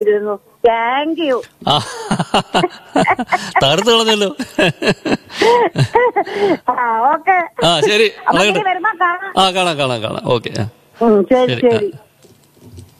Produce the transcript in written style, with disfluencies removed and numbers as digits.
Thank you. തകർത്ത് കളഞ്ഞല്ലോ. Okay. ശരി, വരുമ്പോ കാണാം. കാണാം. ഓക്കെ, ശരി.